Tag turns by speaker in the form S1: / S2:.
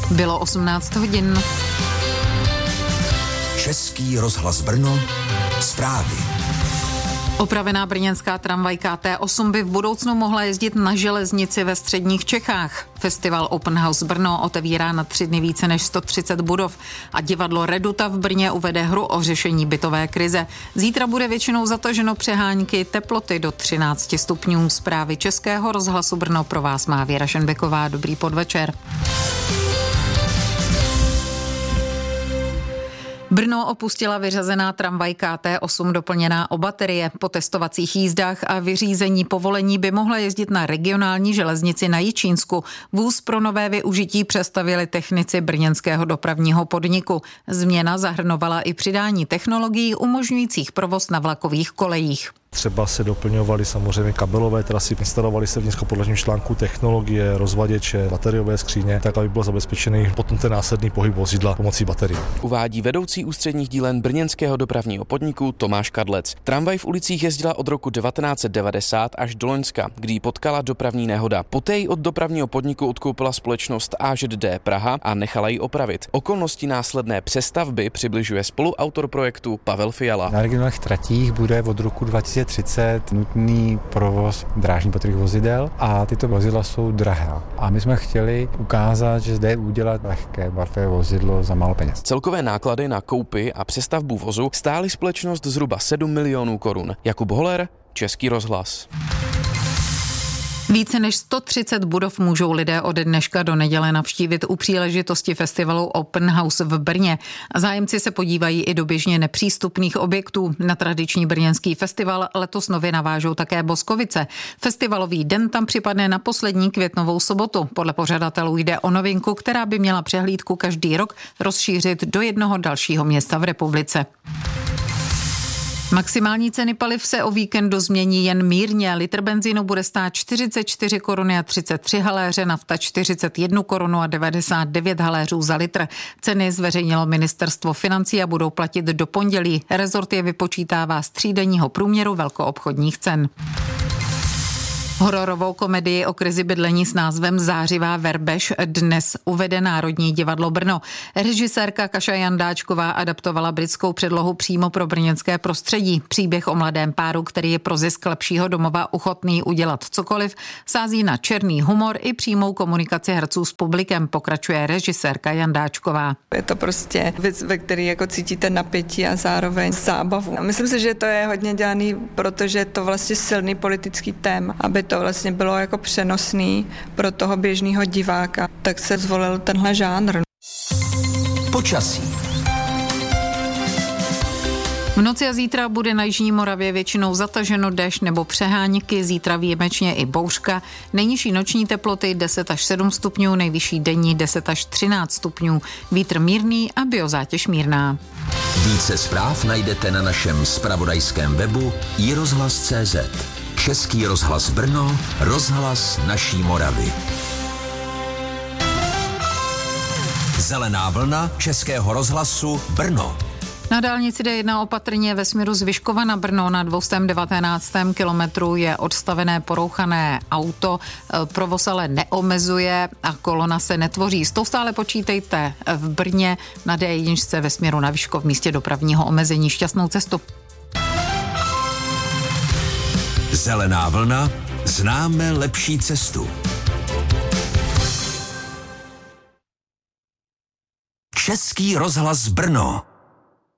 S1: Bylo 18 hodin.
S2: Český rozhlas Brno, zprávy.
S1: Opravená brněnská tramvaj KT8 by v budoucnu mohla jezdit na železnici ve středních Čechách. Festival Open House Brno otevírá na 3 dny více než 130 budov a divadlo Reduta v Brně uvede hru o řešení bytové krize. Zítra bude většinou zataženo přehánky, teploty do 13 stupňů. Zprávy Českého rozhlasu Brno pro vás má Věra Šenbeková. Dobrý podvečer. Brno opustila vyřazená tramvaj KT8 doplněná o baterie. Po testovacích jízdách a vyřízení povolení by mohla jezdit na regionální železnici na Jičínsku. Vůz pro nové využití přestavili technici brněnského dopravního podniku. Změna zahrnovala i přidání technologií umožňujících provoz na vlakových kolejích.
S3: Třeba se doplňovaly samozřejmě kabelové trasy, instalovaly se v nízkopodlažním článku technologie, rozvaděče, bateriové skříně, tak aby byl zabezpečený potom ten následný pohyb vozidla pomocí baterií.
S4: Uvádí vedoucí ústředních dílen brněnského dopravního podniku Tomáš Kadlec. Tramvaj v ulicích jezdila od roku 1990 až do loňska, kdy ji potkala dopravní nehoda. Poté ji od dopravního podniku odkoupila společnost AŽD Praha a nechala ji opravit. Okolnosti následné přestavby přibližuje spoluautor projektu Pavel Fiala.
S5: Na regionálních tratích bude od roku 2030 nutný provoz drážní podporných vozidel a tyto vozidla jsou drahé. A my jsme chtěli ukázat, že zde je udělat lehké barvé vozidlo za málo peněz.
S4: Celkové náklady na koupi a přestavbu vozu stály společnost zhruba 7 milionů korun. Jakub Holer, Český rozhlas.
S1: Více než 130 budov můžou lidé ode dneška do neděle navštívit u příležitosti festivalu Open House v Brně. Zájemci se podívají i do běžně nepřístupných objektů. Na tradiční brněnský festival letos nově navážou také Boskovice. Festivalový den tam připadne na poslední květnovou sobotu. Podle pořadatelů jde o novinku, která by měla přehlídku každý rok rozšířit do jednoho dalšího města v republice. Maximální ceny paliv se o víkendu změní jen mírně. Litr benzínu bude stát 44 koruny a 33 haléře, nafta 41 korunu a 99 haléřů za litr. Ceny zveřejnilo ministerstvo financí a budou platit do pondělí. Rezort je vypočítává z třídenního průměru velkoobchodních cen. Hororovou komedii o krizi bydlení s názvem Zářivá verbež dnes uvede Národní divadlo Brno. Režisérka Kaša Jandáčková adaptovala britskou předlohu přímo pro brněnské prostředí. Příběh o mladém páru, který je pro zisk lepšího domova ochotný udělat cokoliv, sází na černý humor i přímou komunikaci herců s publikem, pokračuje režisérka Jandáčková.
S6: Je to prostě věc, ve které jako cítíte napětí a zároveň zábavu. Myslím si, že to je hodně dělaný, protože je to vlastně silný politický téma, aby to vlastně bylo jako přenosný pro toho běžného diváka, tak se zvolil tenhle žánr.
S2: Počasí.
S1: V noci a zítra bude na jižní Moravě většinou zataženo déšť nebo přehánky, zítra výjimečně i bouřka. Nejnižší noční teploty 10 až 7 stupňů, nejvyšší denní 10 až 13 stupňů. Vítr mírný a biozátěž mírná.
S2: Více zpráv najdete na našem zpravodajském webu iRozhlas.cz. Český rozhlas Brno, rozhlas naší Moravy. Zelená vlna Českého rozhlasu Brno.
S1: Na dálnici D1 opatrně ve směru z Vyškova na Brno na 219. kilometru je odstavené porouchané auto. Provoz ale neomezuje a kolona se netvoří. S tou stále počítejte v Brně na D1 ve směru na Vyškov v místě dopravního omezení. Šťastnou cestu.
S2: Zelená vlna, známe lepší cestu. Český rozhlas Brno.